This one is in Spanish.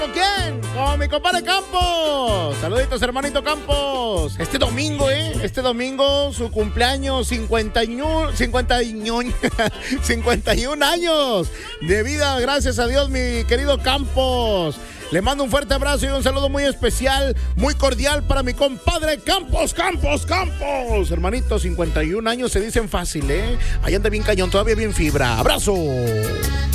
¿Con quién? Con mi compadre Campos. Saluditos, hermanito Campos. Este domingo su cumpleaños, 51 años de vida, gracias a Dios, mi querido Campos. Le mando un fuerte abrazo y un saludo muy especial, muy cordial para mi compadre Campos. Hermanito, 51 años se dicen fácil, ¿eh? Ahí anda bien cañón, todavía bien fibra. ¡Abrazo!